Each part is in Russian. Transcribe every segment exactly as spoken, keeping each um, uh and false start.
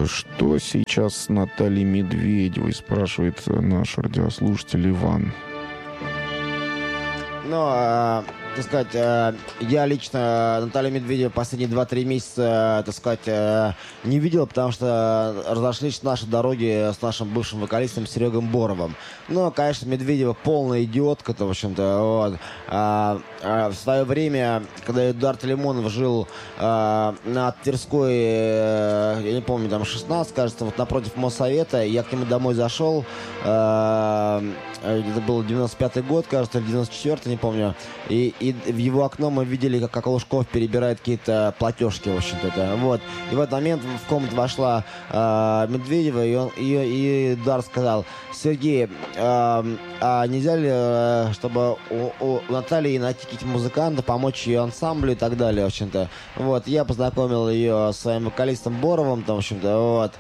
Что сейчас с Натальей Медведевой, спрашивает наш радиослушатель Иван. Ну, э, так сказать, э, я лично Наталью Медведеву последние два-три месяца, так сказать, э, не видел, потому что разошлись наши дороги с нашим бывшим вокалистом Серегой Боровым. Ну, конечно, Медведева полная идиотка-то, в общем-то, вот. А, а в свое время, когда Эдуард Лимонов жил а, на Тверской, э, я не помню, там шестнадцать, кажется, вот напротив Моссовета, я к нему домой зашел, а, это был девяносто пятый год, кажется, или девяносто четвёртый, не помню, и, и в его окно мы видели, как, как Лужков перебирает какие-то платежки, в общем-то, это, вот. И в этот момент в комнату вошла а, Медведева, и, он, и, и Эдуард сказал: Сергей, а, а нельзя ли, чтобы у, у Натальи найти каких-то музыкантов, помочь ее ансамблю и так далее, в общем-то. Вот, я познакомил ее с своим вокалистом Боровым, там, в общем-то, вот.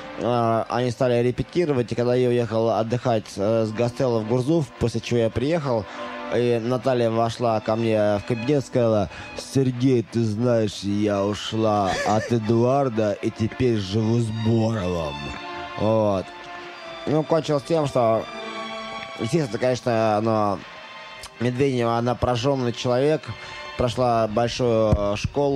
Они стали репетировать, и когда я уехал отдыхать с Гастелло в Гурзуф, после чего я приехал, и Наталья вошла ко мне в кабинет и сказала: Сергей, ты знаешь, я ушла от Эдуарда и теперь живу с Боровым. Вот. Ну, кончилось тем, что, естественно, конечно, она, Медведева, она прожженный человек, прошла большую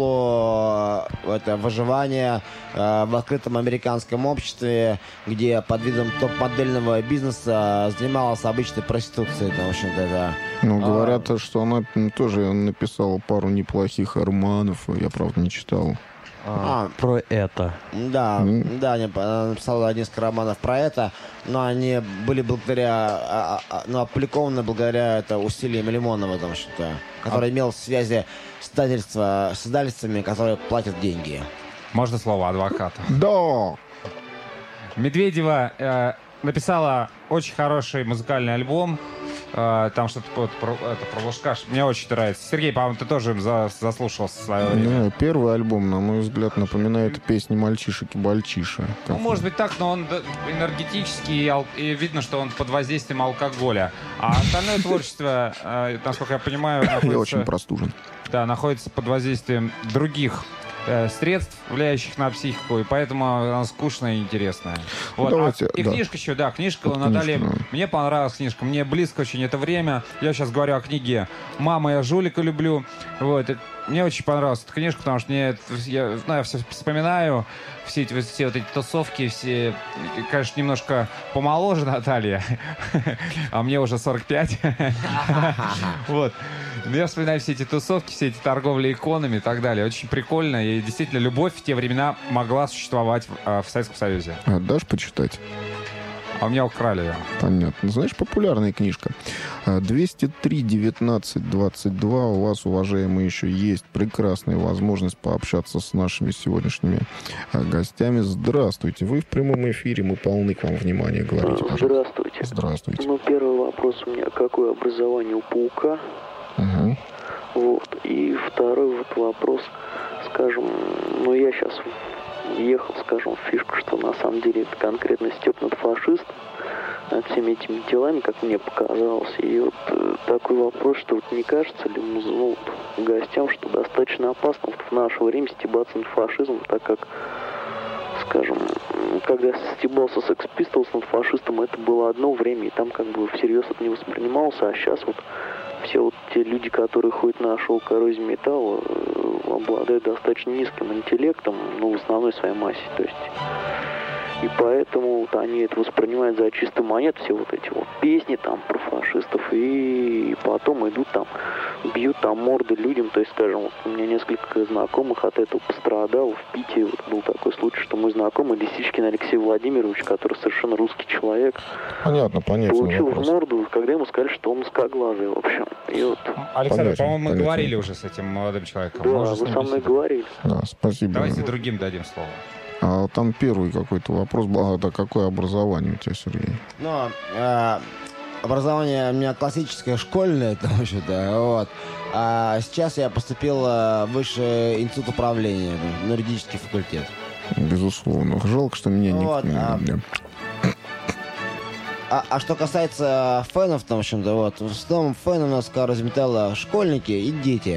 школу это, выживания э, в открытом американском обществе, где под видом топ-модельного бизнеса занималась обычной проституцией. Там, в общем-то, это, ну, говорят, а, что она тоже написала пару неплохих романов, я, правда, не читал. А, а, про это. Да, mm. да, она написала несколько романов про это, но они были благодаря, ну, опубликованы благодаря это усилиям Лимонова, там что-то, который а... имел связи с издательства, с издательствами, которые платят деньги. Можно слово адвоката? Да. Медведева э, написала очень хороший музыкальный альбом. Там что-то вот, про, это, про Лужкаш. Мне очень нравится. Сергей, по-моему, ты тоже им за, заслушался в свое время. Не, первый альбом, на мой взгляд, напоминает песни «Мальчишек и Бальчиша». Ну, может быть так, но он энергетический, и видно, что он под воздействием алкоголя. А остальное творчество, насколько я понимаю, находится... Я очень простужен. Да, находится под воздействием других средств, влияющих на психику, и поэтому она скучная и интересная. Вот. Давайте, а, и да. книжка еще, да, книжка вот у Натальи. Книжка, да. Мне понравилась книжка, мне близко очень это время. Я сейчас говорю о книге «Мама, я жулика люблю». Вот. Мне очень понравилась эта книжка, потому что мне, я знаю, все вспоминаю, все эти, все вот эти тусовки, все, конечно, немножко помоложе Наталья, а мне уже сорок пять. Вот. Но я вспоминаю все эти тусовки, все эти торговли иконами и так далее. Очень прикольно. И действительно, любовь в те времена могла существовать в, в Советском Союзе. Отдашь почитать? А у меня украли ее. Понятно. Знаешь, популярная книжка. двести три девятнадцать двадцать два. У вас, уважаемые, еще есть прекрасная возможность пообщаться с нашими сегодняшними гостями. Здравствуйте. Вы в прямом эфире. Мы полны к вам внимания. Говорите, пожалуйста. Здравствуйте. Здравствуйте. Ну, первый вопрос у меня. Какое образование у паука? Угу. Вот. И второй вот вопрос. Скажем, ну, я сейчас... ехал, скажем, в фишку, что на самом деле это конкретно стёб над фашистом, над всеми этими делами, как мне показалось. И вот э, такой вопрос, что вот не кажется ли ну, вот, гостям, что достаточно опасно вот, в наше время стебаться над фашизмом, так как, скажем, когда стебался Sex Pistols над фашистом, это было одно время, и там как бы всерьез это не воспринималось, а сейчас вот все вот те люди, которые ходят на шоу «Коррозия металла», обладают достаточно низким интеллектом, ну, в основной своей массе, то есть. И поэтому вот они это воспринимают за чистую монету, все вот эти вот песни там про фашистов, и потом идут там, бьют там морды людям, то есть, скажем, вот у меня несколько знакомых от этого пострадало. В Питере вот был такой случай, что мой знакомый Лисичкин Алексей Владимирович, который совершенно русский человек, понятно, понятно, получил вопрос. в морду, когда ему сказали, что он узкоглазый, в общем. И вот... Александр, по-моему, мы понятно. говорили уже с этим молодым человеком. Да, Можно вы со мной говорили. Да, спасибо. Давайте другим дадим слово. А там первый какой-то вопрос был. А, да, какое образование у тебя, Сергей? Ну, э, образование у меня классическое, школьное, там, вообще-то, вот. А сейчас я поступил в высший институт управления, на юридический факультет. Безусловно. Жалко, что меня вот, не... а... А, а что касается фенов, там, в общем-то, вот, в основном фены у нас Коррозия металла школьники и дети,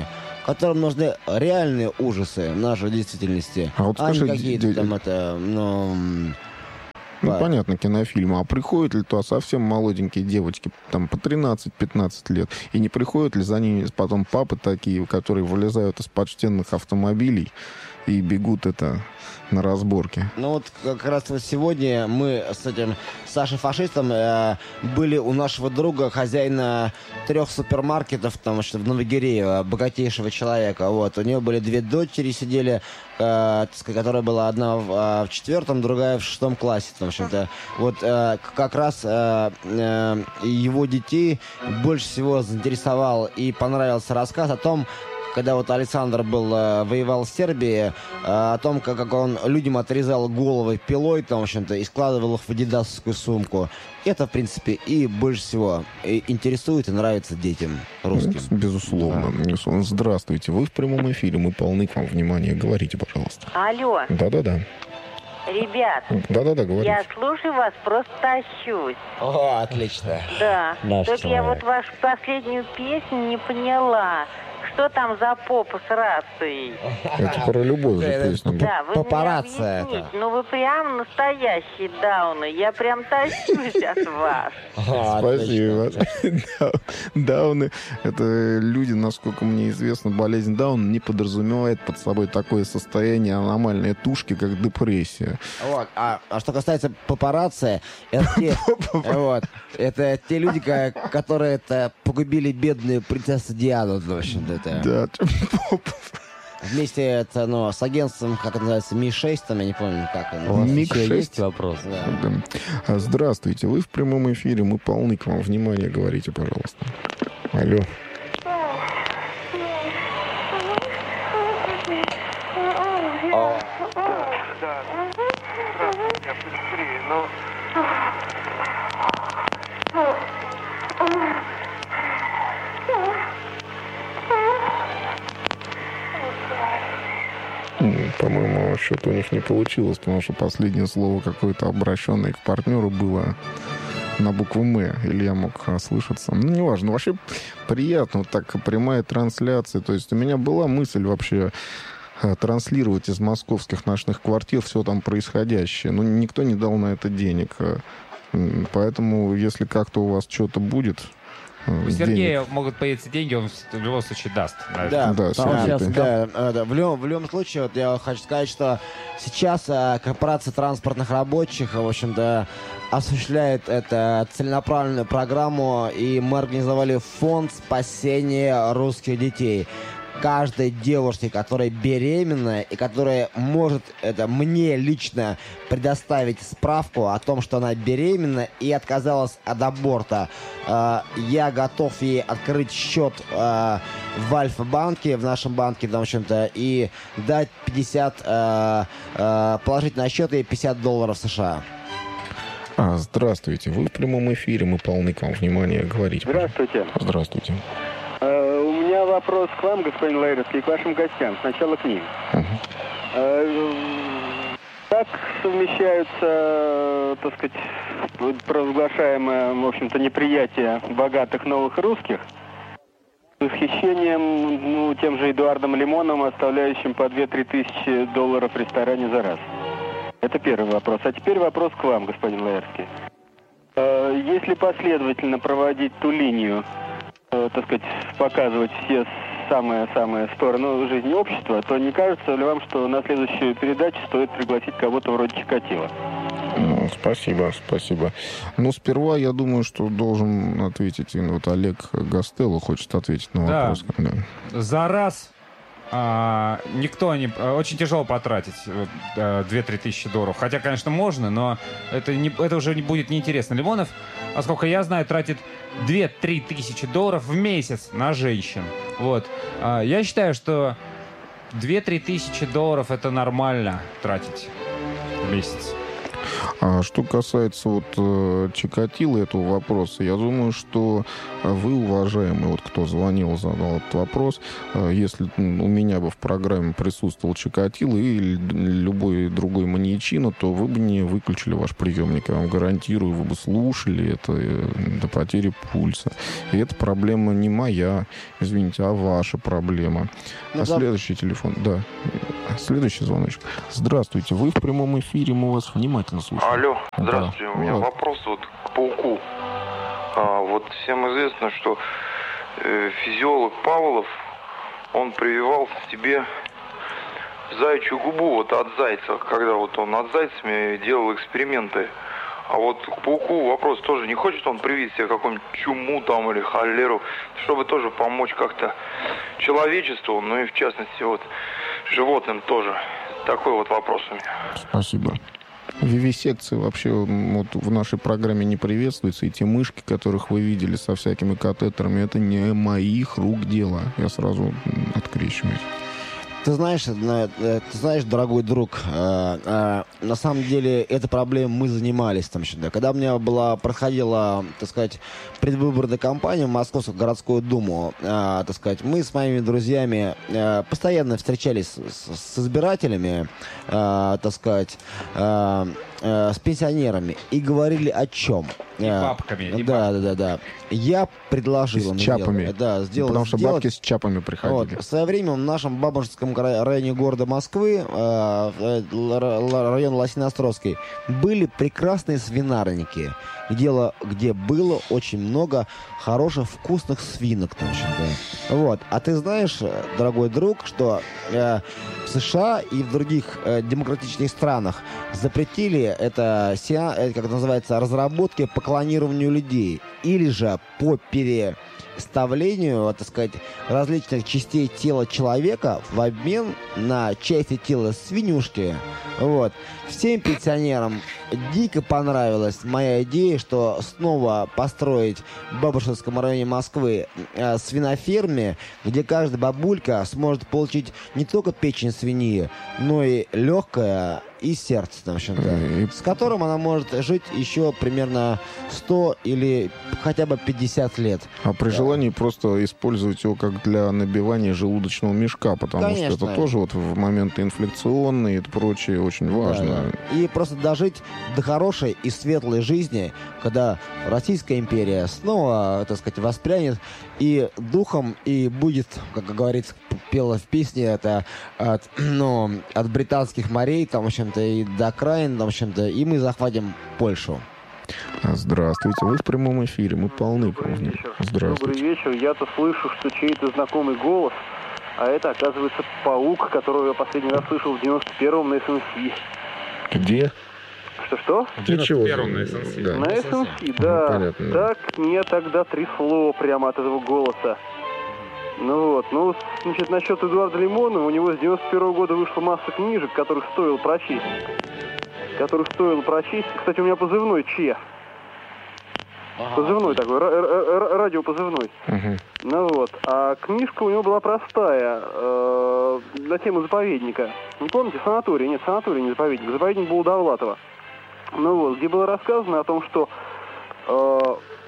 которым нужны реальные ужасы нашей действительности, А вот а скажи, не какие-то д- там это, ну... Ну, Да. понятно, кинофильмы. А приходят ли туда совсем молоденькие девочки, там, по тринадцать-пятнадцать лет, и не приходят ли за ними потом папы такие, которые вылезают из почтенных автомобилей и бегут это на разборки? Ну вот как раз вот сегодня мы с этим Сашей Фашистом э, были у нашего друга, хозяина трех супермаркетов, там что в Новогиреево, богатейшего человека. Вот. У него были две дочери, сидели, э, так сказать, которая была одна в, э, в четвертом, другая в шестом классе. Там, в общем-то. Вот э, как раз э, э, его детей больше всего заинтересовал и понравился рассказ о том, когда вот Александр был, э, воевал в Сербии, э, о том, как, как он людям отрезал головы пилой, там, в общем-то, и складывал их в адидасовскую сумку. Это, в принципе, и больше всего и интересует и нравится детям русским. Безусловно. Безусловно. Здравствуйте. Вы в прямом эфире. Мы полны к вам внимания. Говорите, пожалуйста. Алло, Да-да-да. ребят, Да-да-да, говорите. я слушаю вас, просто тащусь. О, отлично. Да, Наш только я человек. вот вашу последнюю песню не поняла. Что там за попа с рацией? Это про любовь же Это- песня. Да, вы мне Папарация объясните. это. Ну вы прям настоящие дауны. Я прям тащусь от вас. О, Спасибо. отлично. Да, Дауны — это люди, насколько мне известно, болезнь Дауна не подразумевает под собой такое состояние аномальной тушки, как депрессия. Вот. А, а что касается папарацци, это те, вот, это те люди, ко- которые это погубили бедную принцессу Диану, в общем-то, это. Да. Вместе это, ну, с агентством, как это называется, Ми шесть, там, я не помню, как У оно. вас Миг еще шесть. есть вопрос? Да. Да. Здравствуйте, вы в прямом эфире, мы полны к вам внимания, говорите, пожалуйста. Алло. М, По-моему, что-то у них не получилось, потому что последнее слово какое-то обращенное к партнеру было на букву «М», или я мог ослышаться. Ну, неважно. Вообще приятно, вот так прямая трансляция. То есть у меня была мысль вообще э, транслировать из московских ночных квартир все там происходящее. Но никто не дал на это денег. Э, м, Поэтому, если как-то у вас что-то будет... э, У с Сергея денег- могут появиться деньги, он в любом случае даст. Да, Да, а, Сергей, да, ты- да, а, да. В, любом, в любом случае, вот я хочу сказать, что сейчас а, корпорация транспортных рабочих, в общем-то, осуществляет это целенаправленную программу, и мы организовали фонд спасения русских детей. Каждой девушке, которая беременна и которая может это мне лично предоставить справку о том, что она беременна и отказалась от аборта, э, я готов ей открыть счет э, в Альфа-банке, в нашем банке, в общем-то, и дать пятьдесят, э, э, положить на счет ей пятьдесят долларов США. А, здравствуйте, вы в прямом эфире, мы полны к вам внимания, говорите. пожалуйста. Здравствуйте. Здравствуйте. Э, у меня вопрос к вам, господин Лаерский, и к вашим гостям. Сначала к ним. Мгм. Э, как совмещаются, э, так сказать, провозглашаемое, в общем-то, неприятие богатых новых русских с восхищением, ну, тем же Эдуардом Лимоном, оставляющим по две-три тысячи долларов в ресторане за раз? Это первый вопрос. А теперь вопрос к вам, господин Лаерский. Э, если последовательно проводить ту линию, э, так сказать, показывать все самые-самые стороны жизни общества, то не кажется ли вам, что на следующую передачу стоит пригласить кого-то вроде Чикатило? Ну, спасибо, спасибо. Ну, сперва я думаю, что должен ответить именно вот Олег Гастелло хочет ответить на Да. вопрос. Да. За раз а, никто не... а, Очень тяжело потратить вот, а, две-три тысячи долларов. Хотя, конечно, можно, но это, не, это уже не будет неинтересно. Лимонов, а сколько я знаю, тратит две-три тысячи долларов в месяц на женщин. Вот. А, я считаю, что две-три тысячи долларов это нормально тратить в месяц. А что касается вот э, Чикатило, этого вопроса, я думаю, что вы, уважаемый, вот кто звонил, задал этот вопрос, э, если у меня бы в программе присутствовал Чикатило или любой другой маньячино, то вы бы не выключили ваш приемник. Я вам гарантирую, вы бы слушали это э, до потери пульса. И эта проблема не моя, извините, а ваша проблема. Ну, а да. Следующий телефон, да. Следующий звоночек. Здравствуйте, вы в прямом эфире, мы вас внимательно слушаем. Алло, здравствуйте. Да. У меня вот. вопрос вот к пауку. А, вот всем известно, что э, физиолог Павлов, он прививал себе заячью губу вот от зайца, когда вот он над зайцами делал эксперименты. А вот к пауку вопрос тоже, не хочет он привить себе какую-нибудь чуму там или холеру, чтобы тоже помочь как-то человечеству, ну и в частности вот животным тоже. Такой вот вопрос у меня. Спасибо. Вивисекции вообще вот в нашей программе не приветствуются. И те мышки, которых вы видели со всякими катетерами, это не моих рук дело. Я сразу открещиваюсь. Ты знаешь, ты знаешь, дорогой друг, на самом деле этой проблемой мы занимались там еще. Когда у меня была, проходила, так сказать, предвыборная кампания в Московскую городскую думу, так сказать, мы с моими друзьями постоянно встречались с, с избирателями, так сказать, с пенсионерами и говорили о чем? И бабками. И да, да, да, да. Я предложил им с чапами. Сделать, да, сделать, Потому что сделать... бабки с чапами приходили. Вот. В свое время в нашем Бабушкинском районе города Москвы, э, район Лосиноостровский, были прекрасные свинарники, где, где было очень много хороших, вкусных свинок. Там, да. Вот. А ты знаешь, дорогой друг, что э, в США и в других э, демократических странах запретили это, как это называется, разработки по клонированию людей или же по переставлению, так сказать, различных частей тела человека в обмен на части тела свинюшки. Вот. Всем пенсионерам дико понравилась моя идея, что снова построить в Бабушкинском районе Москвы э, свиноферме, где каждая бабулька сможет получить не только печень свиньи, но и легкое и сердце, там, и... с которым она может жить еще примерно сто или хотя бы пятьдесят лет. А при да. желании просто использовать его как для набивания желудочного мешка, потому Конечно. что это тоже вот в моменты инфляционные и прочее очень важно. Да, да. И просто дожить до хорошей и светлой жизни, когда Российская империя снова, так сказать, воспрянет и духом, и будет, как говорится, пела в песне, это от, ну, от британских морей, там, в общем-то, и до окраин, там, в общем-то, и мы захватим Польшу. Здравствуйте, вы в прямом эфире, мы полны помним. Здравствуйте. Добрый вечер, я-то слышу, что чей-то знакомый голос, а это, оказывается, паук, которого я последний раз слышал в девяносто первом на эс эн си. Где? Что-что? В девяносто первом на эс эн си. Да. На эс эн си, да. Ну, понятно. Так меня тогда трясло прямо от этого голоса. Ну вот, ну, значит, насчет Эдуарда Лимонова, у него с девяносто первого года вышла масса книжек, которых стоило прочесть. Которых стоило прочесть. Кстати, у меня позывной Че. Ага. Позывной такой, радиопозывной. Угу. Ну вот, а книжка у него была простая, э, на тему заповедника. Не помните, санаторий? Нет, санаторий, не заповедник. Заповедник был Довлатова. Ну вот, где было рассказано о том, что э,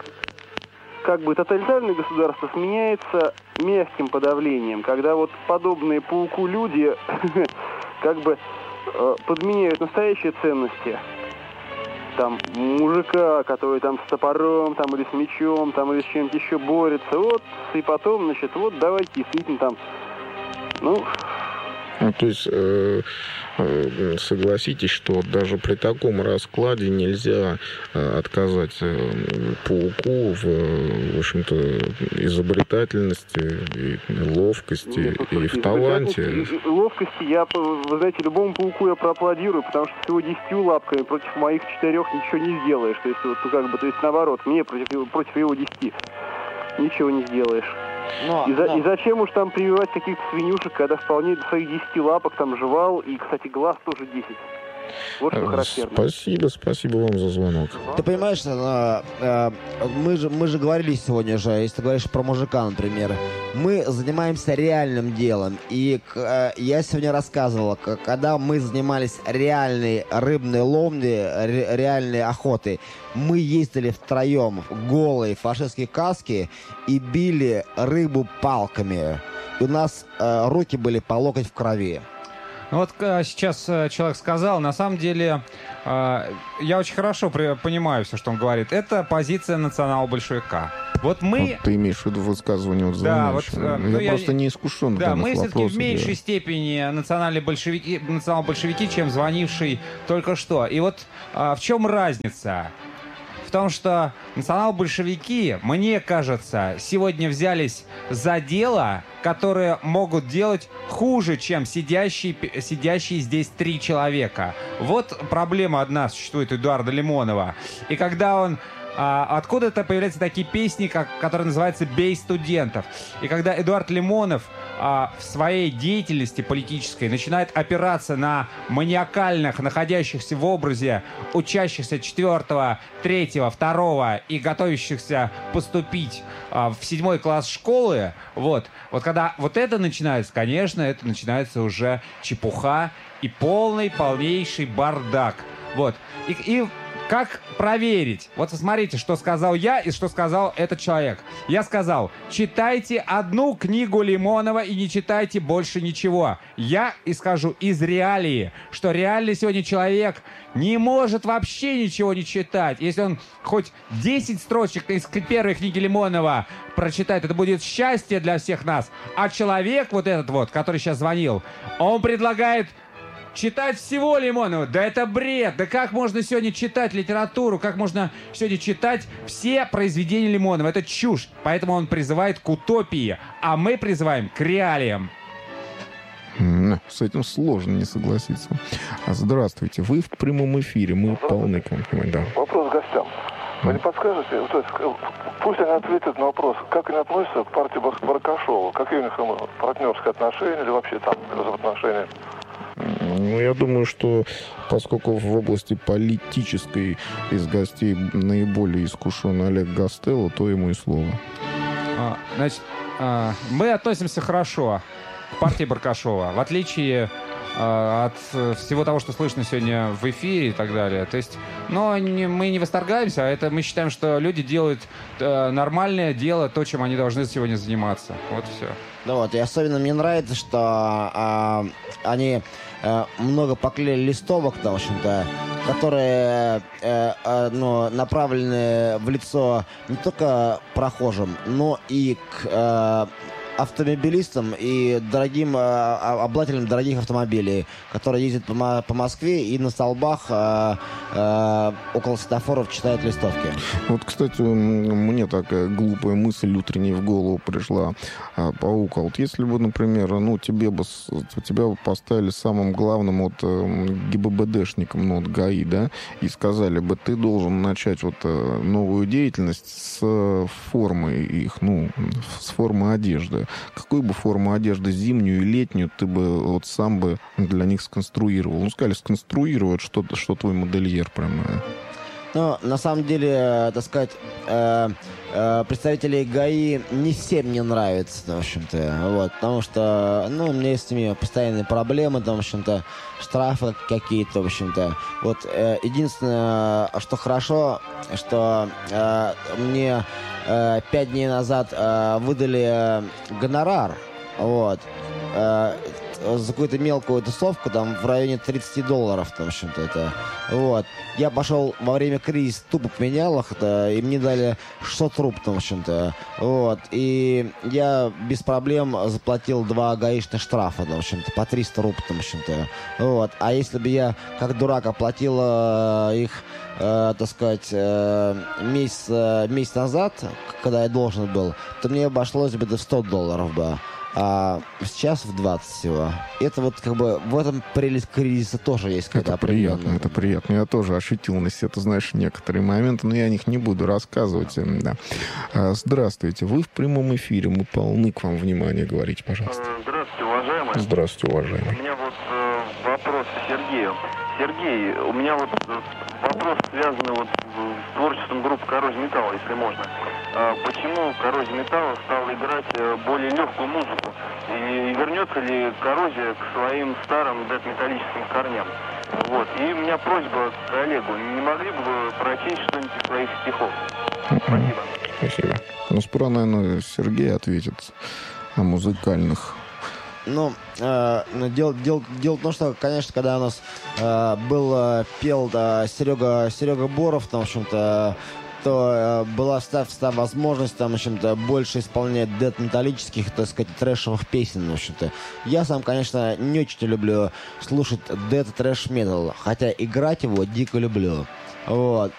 как бы тоталитарное государство сменяется мягким подавлением, когда вот подобные пауку люди как бы э, подменяют настоящие ценности. Там мужика, который там с топором, там или с мечом, там или с чем-то еще борется, вот, и потом, значит, вот давайте действительно там, ну... Ну, то есть, э, э, согласитесь, что даже при таком раскладе нельзя э, отказать э, пауку в, в общем-то, изобретательности, и ловкости, Нет, ну, и в таланте. Ловкости я, вы знаете, любому пауку я проаплодирую, потому что с его десятью лапками против моих четырех ничего не сделаешь. То есть, вот, ну, как бы, то есть, наоборот, мне против, против его десяти ничего не сделаешь. Но, и, за, но... и зачем уж там прививать каких-то свинюшек, когда вполне до своих десяти лапок там жевал, и, кстати, глаз тоже десять. Вот что характерно. Спасибо, спасибо вам за звонок. Ты понимаешь, э, э, мы, же, мы же говорили сегодня же, если ты говоришь про мужика, например, мы занимаемся реальным делом. И э, я сегодня рассказывал, когда мы занимались реальной рыбной ловлей, ре, реальной охотой, мы ездили втроем в голые фашистские каски и били рыбу палками. И у нас э, руки были по локоть в крови. Ну вот э, сейчас э, человек сказал, на самом деле, э, я очень хорошо при, понимаю все, что он говорит. Это позиция национал-большевика. Вот мы... Вот ты имеешь в виду высказывание вот да, вот, э, ну, я, я просто не искушен в да, данных мы все-таки в меньшей да. степени национальные большевики, национал-большевики, чем звонивший только что. И вот э, в чем разница? В том, что национал-большевики, мне кажется, сегодня взялись за дело, которое могут делать хуже, чем сидящие, сидящие здесь три человека. Вот проблема одна существует у Эдуарда Лимонова. И когда он... А, откуда-то появляются такие песни, как, которые называются «Бей студентов». И когда Эдуард Лимонов а, в своей деятельности политической начинает опираться на маниакальных, находящихся в образе учащихся четвертого, третьего, второго и готовящихся поступить а, в седьмой класс школы, вот, вот когда вот это начинается, конечно, это начинается уже чепуха и полный, полнейший бардак. Вот. И, и как проверить? Вот смотрите, что сказал я и что сказал этот человек. Я сказал, читайте одну книгу Лимонова и не читайте больше ничего. Я и скажу из реалии, что реальный сегодня человек не может вообще ничего не читать. Если он хоть десять строчек из первой книги Лимонова прочитает, это будет счастье для всех нас. А человек вот этот вот, который сейчас звонил, он предлагает... читать всего Лимонова? Да это бред! Да как можно сегодня читать литературу? Как можно сегодня читать все произведения Лимонова? Это чушь. Поэтому он призывает к утопии, а мы призываем к реалиям. С этим сложно не согласиться. Здравствуйте, вы в прямом эфире, мы полны к вам внимания. Да. Вопрос гостям. Вы не подскажете, то есть, пусть они ответят на вопрос, как они относятся к партии Баркашова, какие у них партнерские отношения или вообще там отношения? Ну, я думаю, что поскольку в области политической из гостей наиболее искушен Олег Гастелло, то ему и слово. А, значит, а, мы относимся хорошо к партии Баркашова, в отличие а, от всего того, что слышно сегодня в эфире и так далее. То есть, но не, мы не восторгаемся, а это мы считаем, что люди делают а, нормальное дело, то, чем они должны сегодня заниматься. Вот и все. Да вот, и особенно мне нравится, что а, они а, много поклеили листовок, в общем-то, которые а, а, ну, направлены в лицо не только прохожим, но и к а, автомобилистам и дорогим а, обладателям дорогих автомобилей, которые ездят по, по Москве и на столбах а, а, около светофоров читают листовки. Вот, кстати, мне такая глупая мысль утренняя в голову пришла. Паука, вот если бы, например, ну, тебе бы, тебя бы поставили самым главным вот ГИБДДшником, ну, вот ГАИ, да, и сказали бы, ты должен начать вот новую деятельность с формы их, ну, с формы одежды. Какую бы форму одежды, зимнюю и летнюю, ты бы вот сам бы для них сконструировал? Ну, сказали, сконструировать, что, что твой модельер прямо. Ну, на самом деле, так сказать, э, э, представителей ГАИ не всем не нравится, в общем-то, вот, потому что, ну, у меня есть с ними постоянные проблемы, там, в общем-то, штрафы какие-то, в общем-то. Вот, э, единственное, что хорошо, что э, мне э, пять дней назад э, выдали гонорар, вот, э, за какую-то мелкую тусовку, там, в районе тридцать долларов, там, в общем-то, это, вот. Я пошел во время кризиса, тупо поменял их, да, и мне дали шестьсот рублей, там, в общем-то, вот. И я без проблем заплатил два гаишных штрафа, там, в общем-то, по триста рублей, там, в общем-то, вот. А если бы я, как дурак, оплатил э, их, э, так сказать, э, месяц, э, месяц назад, когда я должен был, то мне обошлось бы до сто долларов, бы. А сейчас в двадцать всего. Это вот как бы в этом прелесть кризиса тоже есть. Это приятно, это приятно. Я тоже ощутил на себе, ты знаешь, некоторые моменты, но я о них не буду рассказывать. Да. Здравствуйте, вы в прямом эфире, мы полны к вам внимания, говорите, пожалуйста. Здравствуйте, уважаемый. Здравствуйте, уважаемый. У меня вот э, вопрос Сергею. Сергей, у меня вот вопрос связанный вот с творчеством группы Corrosion Metal, если можно. А почему Corrosion Metal стал играть более легкую музыку? И вернется ли коррозия к своим старым дэт-металлическим корням? Вот. И у меня просьба к Олегу. Не могли бы вы прочесть что-нибудь из своих стихов? Спасибо. Спасибо. Ну, сперва, наверное, Сергей ответит о музыкальных. Ну, э, дело, дело, дело в том, что, конечно, когда у нас э, был, э, пел да, Серега, Серега Боров, там, в общем-то, то э, была всегда, всегда возможность, там, в общем-то, больше исполнять дэт-металлических, так сказать, трэшевых песен, в общем-то. Я сам, конечно, не очень люблю слушать дэт-трэш-метал, хотя играть его дико люблю. Вот.